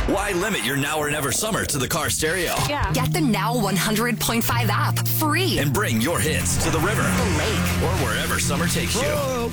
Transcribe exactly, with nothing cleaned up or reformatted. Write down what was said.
Why limit your now or never summer to the car stereo? Yeah. Get the Now one hundred point five app free. And bring your hits to the river, The lake. or wherever summer takes you.